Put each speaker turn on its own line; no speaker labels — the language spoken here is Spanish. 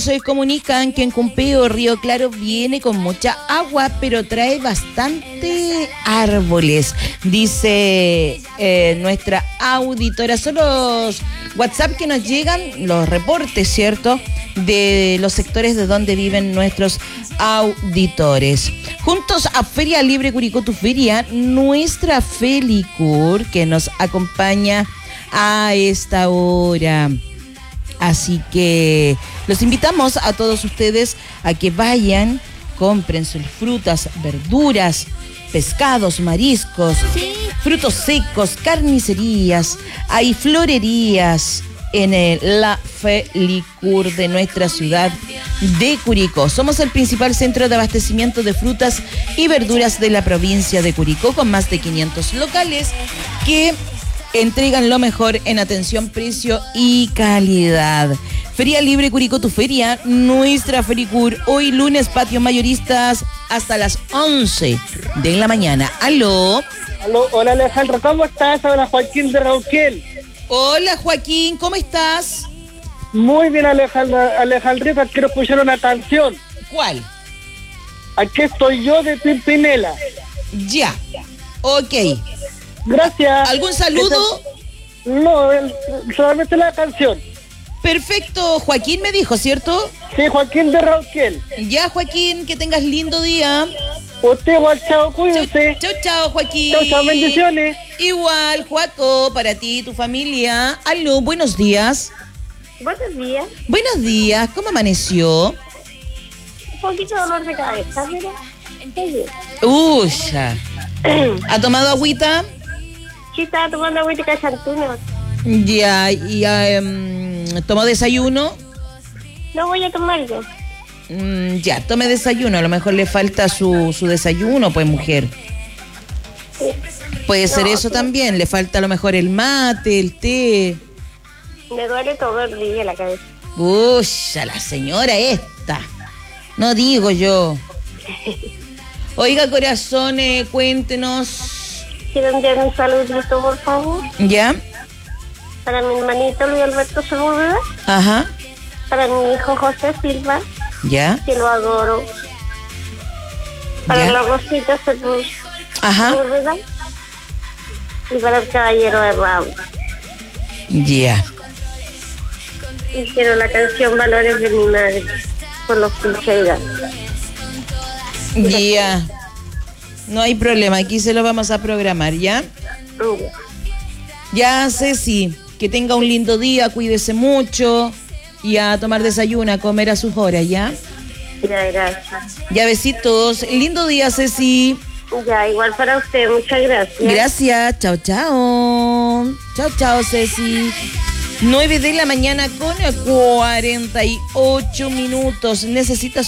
Se comunican que en Cumpeo, Río Claro, viene con mucha agua, pero trae bastante árboles, dice nuestra auditora. Son los WhatsApp que nos llegan, los reportes, ¿cierto?, de los sectores de donde viven nuestros auditores. Juntos a Feria Libre Curicó Tu Feria, nuestra Felicur, que nos acompaña a esta hora. Así que los invitamos a todos ustedes a que vayan, compren sus frutas, verduras, pescados, mariscos, frutos secos, carnicerías, hay florerías en la Felicur de nuestra ciudad de Curicó. Somos el principal centro de abastecimiento de frutas y verduras de la provincia de Curicó, con más de 500 locales que entregan lo mejor en atención, precio y calidad. Feria Libre Curicó Tu Feria, nuestra Felicur. Hoy lunes, patio mayoristas hasta las 11 de la mañana. ¿Aló?
Aló, hola Alejandro, ¿cómo estás? Hola Joaquín de Rauquel.
Hola Joaquín, ¿cómo estás?
Muy bien Alejandrita, quiero escuchar una canción.
¿Cuál?
Aquí estoy yo de Pimpinela.
Ya, ok.
Gracias.
¿Algún saludo?
No, solamente la canción.
Perfecto, Joaquín me dijo, ¿cierto?
Sí, Joaquín de Rauquel.
Ya, Joaquín, que tengas lindo día.
Usted igual, chao, cuídense.
Chao, chao, Joaquín.
Chao, chao, bendiciones.
Igual, Joaco, para ti y tu familia. Aló, buenos días.
Buenos días.
Buenos días, ¿cómo amaneció?
Un poquito de dolor de cabeza, pero está bien.
Ya. ¿Ha tomado agüita?
Sí, estaba tomando agüita de chantuño.
Ya, y ¿tomó desayuno?
No voy a tomarlo.
Ya, tome desayuno, a lo mejor le falta su desayuno, pues, mujer.
Sí.
Puede ser eso también, le falta a lo mejor el mate, el té.
Me duele todo el día la cabeza.
La señora esta. No digo yo. Oiga, corazón, cuéntenos.
¿Quiero enviar un saludito, por favor?
¿Ya?
Para mi hermanito Luis Alberto Sepúlveda.
Ajá.
Para mi hijo José Silva,
¿Ya?
que lo adoro. Para
¿Ya?
la Rosita Sepúlveda.
Ajá.
Y para el caballero de Ramos.
Ya.
Y quiero la canción Valores de mi madre, por los Pulseiras.
Ya. No hay problema, aquí se lo vamos a programar, ¿ya? Ya, Ceci, que tenga un lindo día, cuídese mucho y a tomar desayuno, a comer a sus horas, ¿ya?
Ya, gracias.
Ya, besitos. Lindo día, Ceci.
Ya, igual para usted, muchas gracias.
Gracias, chao, chao. Chao, chao, Ceci. 9 de la mañana con 48 minutos. Necesitas